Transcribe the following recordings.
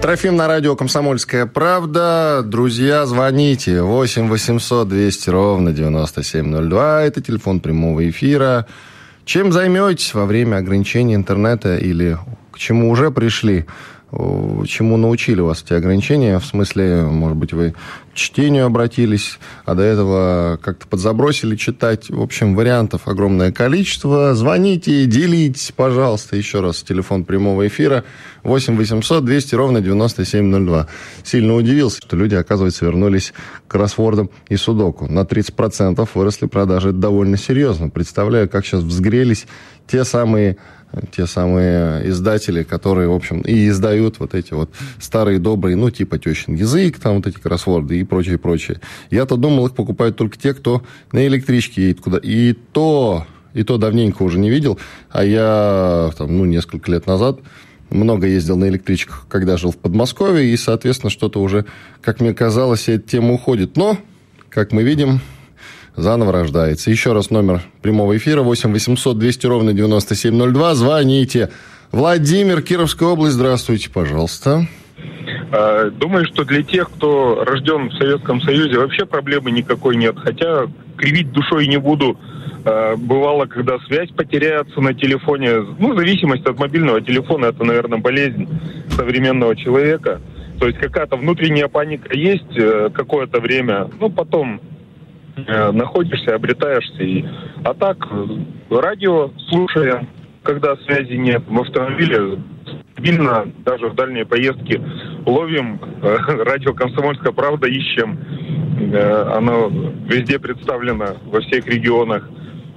Трофим на радио «Комсомольская правда». Друзья, звоните. 8 800 200 ровно 9702. Это телефон прямого эфира. Чем займетесь во время ограничения интернета или к чему уже пришли? Чему научили вас эти ограничения? В смысле, может быть, вы к чтению обратились, а до этого как-то подзабросили читать. В общем, вариантов огромное количество. Звоните, делитесь, пожалуйста. Еще раз, телефон прямого эфира 8 800 200 ровно 9702. Сильно удивился, что люди, оказывается, вернулись к кроссвордам и судоку. На 30% выросли продажи. Это довольно серьезно. Представляю, как сейчас взгрелись те самые издатели, которые, в общем, и издают вот эти вот старые добрые, ну, типа «Тещин язык», там вот эти кроссворды и прочее. Я-то думал, их покупают только те, кто на электричке едет куда. И то давненько уже не видел. А я, несколько лет назад много ездил на электричках, когда жил в Подмосковье, и, соответственно, что-то уже, как мне казалось, эта тема уходит. Но, как мы видим, заново рождается. Еще раз номер прямого эфира 8 800 200 ровно 9702. Звоните. Владимир, Кировская область. Здравствуйте, пожалуйста. Думаю, что для тех, кто рожден в Советском Союзе, вообще проблемы никакой нет. Хотя кривить душой не буду. Бывало, когда связь потеряется на телефоне. Зависимость от мобильного телефона – это, наверное, болезнь современного человека. То есть какая-то внутренняя паника есть какое-то время, потом находишься, обретаешься. А так, радио слушая, когда связи нет, в автомобиле стабильно, даже в дальние поездки ловим, радио «Комсомольская правда» ищем. Оно везде представлено, во всех регионах.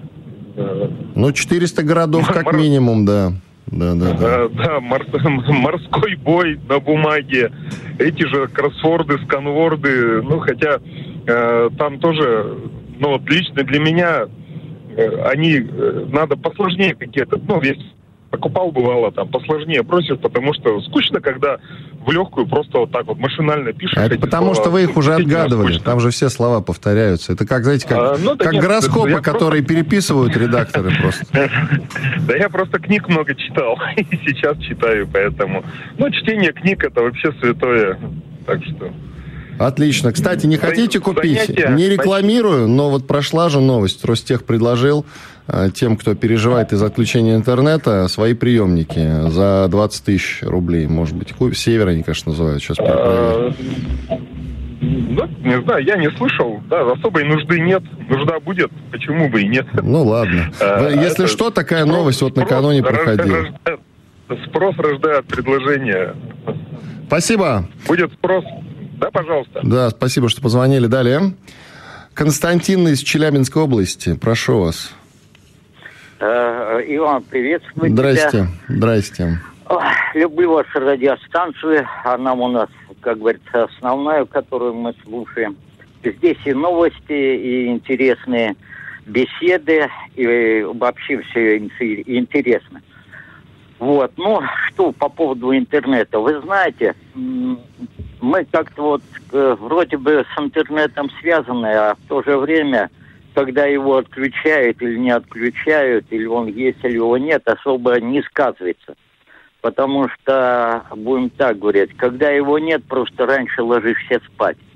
400 городов как минимум, да. Да, морской бой на бумаге, эти же кроссворды, сканворды, хотя там тоже, лично для меня они надо посложнее какие-то, есть, покупал бывало, посложнее бросишь, потому что скучно, когда в легкую просто вот так вот машинально пишешь. Это потому слова, что вы их уже отгадывали, скучно. Там же все слова повторяются. Это как, знаете, как гороскопы, которые переписывают редакторы просто. Да я просто книг много читал, и сейчас читаю, поэтому. Чтение книг это вообще святое, так что... Отлично. Кстати, не хотите купить? Не рекламирую, но вот прошла же новость. Ростех предложил тем, кто переживает из-за отключения интернета, свои приемники за 20 тысяч рублей. Может быть, Север они, конечно, называют. Сейчас перепроверю. Не знаю, я не слышал. Да, особой нужды нет. Нужда будет, почему бы и нет. Ладно. Если что, такая новость вот накануне проходила. Спрос рождает предложение. Спасибо. Будет спрос. Да, пожалуйста. Да, спасибо, что позвонили. Далее. Константин из Челябинской области. Прошу вас. Иван, приветствую тебя. Здрасте. Люблю вашу радиостанцию. Она у нас, как говорится, основная, которую мы слушаем. Здесь и новости, и интересные беседы, и вообще все интересно. Что по поводу интернета. Вы знаете, мы как-то вроде бы с интернетом связаны, а в то же время, когда его отключают или не отключают, или он есть, или его нет, особо не сказывается. Потому что, будем так говорить, когда его нет, просто раньше ложишься спать.